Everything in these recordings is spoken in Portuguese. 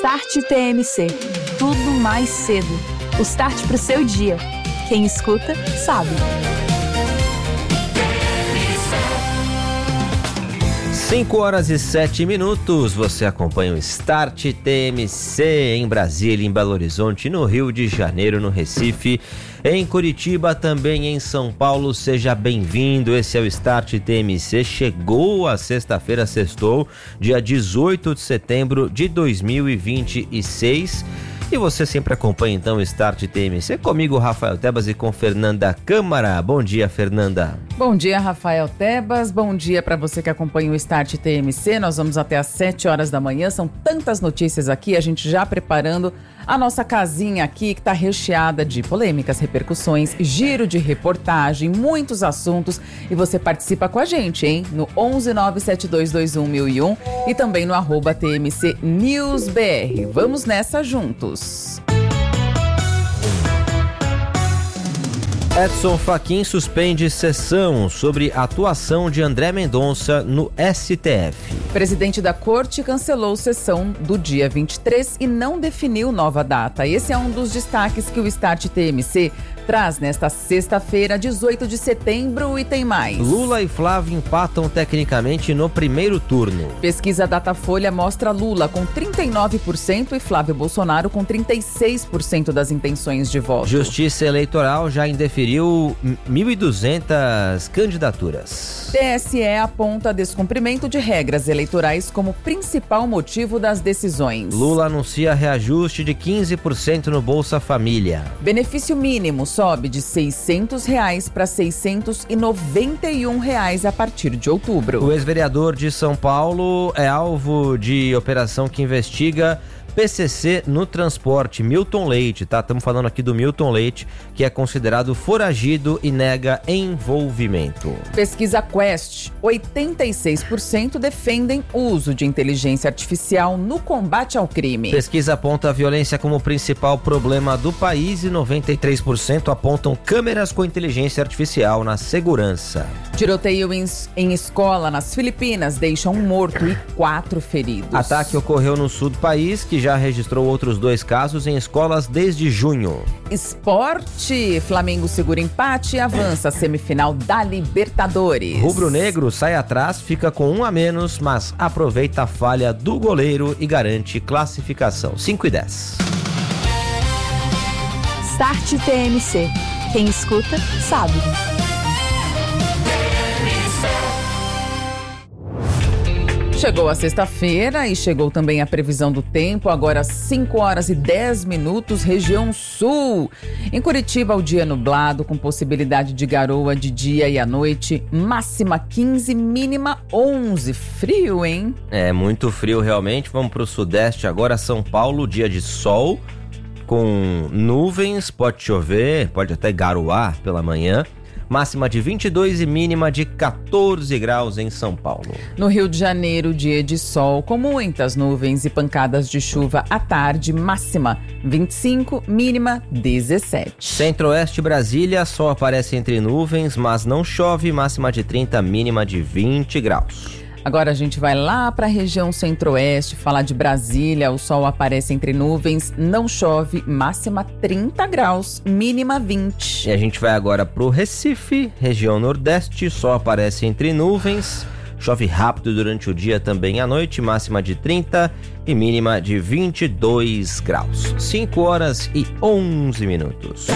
Start TMC. Tudo mais cedo. O start pro seu dia. Quem escuta, sabe. 5h07. Você acompanha o Start TMC em Brasília, em Belo Horizonte, no Rio de Janeiro, no Recife, em Curitiba, também em São Paulo. Seja bem-vindo. Esse é o Start TMC. Chegou a sexta-feira, sextou, dia 18 de setembro de 2026. E você sempre acompanha então o Start TMC comigo, Rafael Tebas, e com Fernanda Câmara. Bom dia, Fernanda. Bom dia, Rafael Tebas. Bom dia para você que acompanha o Start TMC. Nós vamos até às 7 horas da manhã. São tantas notícias aqui, a gente já preparando a nossa casinha aqui, que está recheada de polêmicas, repercussões, giro de reportagem, muitos assuntos. E você participa com a gente, hein? No 11972211001 e também no @TMC News BR. Vamos nessa juntos. Edson Fachin suspende sessão sobre a atuação de André Mendonça no STF. O presidente da corte cancelou sessão do dia 23 e não definiu nova data. Esse é um dos destaques que o Start TMC traz nesta sexta-feira, 18 de setembro, e tem mais. Lula e Flávio empatam tecnicamente no primeiro turno. Pesquisa Datafolha mostra Lula com 39% e Flávio Bolsonaro com 36% das intenções de voto. Justiça Eleitoral já indeferiu 1.200 candidaturas. TSE aponta descumprimento de regras eleitorais como principal motivo das decisões. Lula anuncia reajuste de 15% no Bolsa Família. Benefício mínimo sobe de R$ 600 para R$ 691 a partir de outubro. O ex-vereador de São Paulo é alvo de operação que investiga PCC no transporte. Milton Leite, tá? Estamos falando aqui do Milton Leite, que é considerado foragido e nega envolvimento. Pesquisa Quest, 86% defendem o uso de inteligência artificial no combate ao crime. Pesquisa aponta a violência como principal problema do país e 93% apontam câmeras com inteligência artificial na segurança. Tiroteio em escola nas Filipinas deixa um morto e 4 feridos. Ataque ocorreu no sul do país, que já registrou outros 2 casos em escolas desde junho. Esporte, Flamengo segura empate e avança à semifinal da Libertadores. Rubro-negro sai atrás, fica com 1 a menos, mas aproveita a falha do goleiro e garante classificação. 5h10. Start TMC. Quem escuta, sabe. Chegou a sexta-feira e chegou também a previsão do tempo, agora 5h10, região sul. Em Curitiba, o dia nublado, com possibilidade de garoa de dia e à noite, máxima 15, mínima 11. Frio, hein? É, muito frio realmente. Vamos para o sudeste agora, São Paulo, dia de sol, com nuvens, pode chover, pode até garoar pela manhã. Máxima de 22 e mínima de 14 graus em São Paulo. No Rio de Janeiro, dia de sol, com muitas nuvens e pancadas de chuva à tarde, máxima 25, mínima 17. Centro-Oeste, Brasília, sol aparece entre nuvens, mas não chove, máxima de 30, mínima de 20 graus. Agora a gente vai lá para a região centro-oeste, falar de Brasília. O sol aparece entre nuvens, não chove, máxima 30 graus, mínima 20. E a gente vai agora para o Recife, região nordeste, sol aparece entre nuvens, chove rápido durante o dia também à noite, máxima de 30 e mínima de 22 graus. 5h11.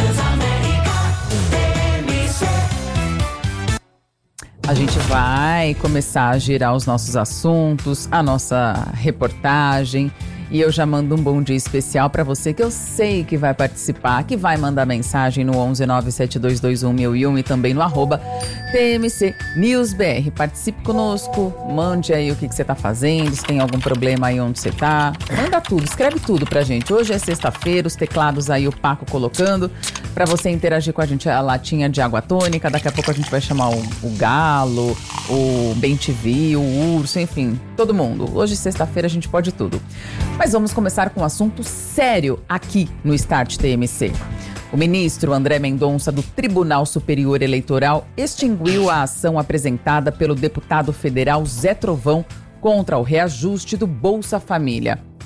A gente vai começar a girar os nossos assuntos, a nossa reportagem. E eu já mando um bom dia especial para você que eu sei que vai participar, que vai mandar mensagem no 11972211001 e também no @TMC News BR. Participe conosco, mande aí o que você tá fazendo, se tem algum problema aí onde você tá. Manda tudo, escreve tudo pra gente. Hoje é sexta-feira, os teclados aí o Paco colocando para você interagir com a gente, a latinha de água tônica. Daqui a pouco a gente vai chamar o Galo, o Bem TV, o Urso, enfim, todo mundo. Hoje, sexta-feira, a gente pode tudo. Mas vamos começar com um assunto sério aqui no Start TMC. O ministro André Mendonça, do Tribunal Superior Eleitoral, extinguiu a ação apresentada pelo deputado federal Zé Trovão contra o reajuste do Bolsa Família.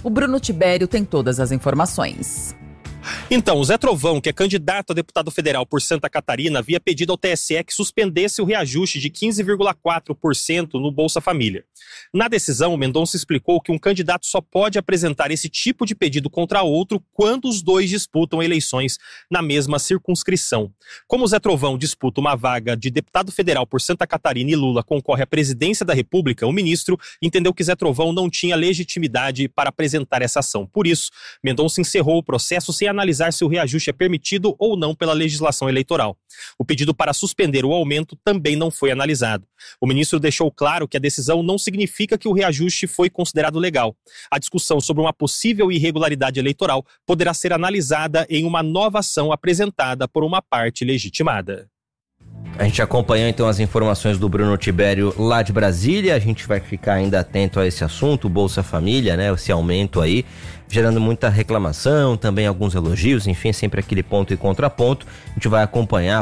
O Bruno Tibério tem todas as informações. Então, o Zé Trovão, que é candidato a deputado federal por Santa Catarina, havia pedido ao TSE que suspendesse o reajuste de 15,4% no Bolsa Família. Na decisão, Mendonça explicou que um candidato só pode apresentar esse tipo de pedido contra outro quando os dois disputam eleições na mesma circunscrição. Como o Zé Trovão disputa uma vaga de deputado federal por Santa Catarina e Lula concorre à presidência da República, o ministro entendeu que Zé Trovão não tinha legitimidade para apresentar essa ação. Por isso, Mendonça encerrou o processo sem analisar se o reajuste é permitido ou não pela legislação eleitoral. O pedido para suspender o aumento também não foi analisado. O ministro deixou claro que a decisão não significa que o reajuste foi considerado legal. A discussão sobre uma possível irregularidade eleitoral poderá ser analisada em uma nova ação apresentada por uma parte legitimada. A gente acompanhou então as informações do Bruno Tibério lá de Brasília. A gente vai ficar ainda atento a esse assunto, Bolsa Família, né? Esse aumento aí, gerando muita reclamação, também alguns elogios, enfim, sempre aquele ponto e contraponto. A gente vai acompanhar,